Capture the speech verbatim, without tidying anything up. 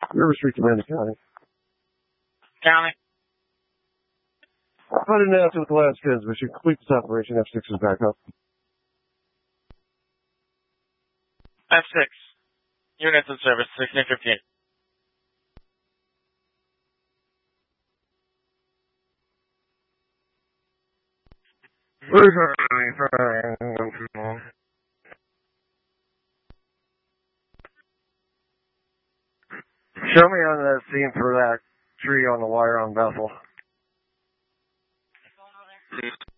River Street, Commander County. County. I didn't answer with the last transmission. Complete this operation. F six is back up. F six. Units in service, sixteen fifteen. Show me on the scene for that tree on the wire on Bethel.